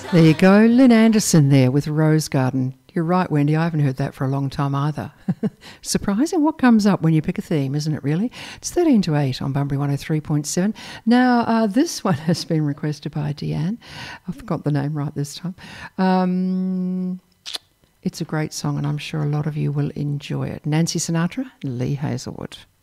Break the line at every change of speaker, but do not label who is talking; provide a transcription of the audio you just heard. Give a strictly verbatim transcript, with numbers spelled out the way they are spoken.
There you go, Lynn Anderson there with Rose Garden. You're right, Wendy, I haven't heard that for a long time either. Surprising what comes up when you pick a theme, isn't it really? It's thirteen to eight on Bunbury one oh three point seven. Now, uh, this one has been requested by Deanne. I've got the name right this time. Um, it's a great song and I'm sure a lot of you will enjoy it. Nancy Sinatra, Lee Hazelwood.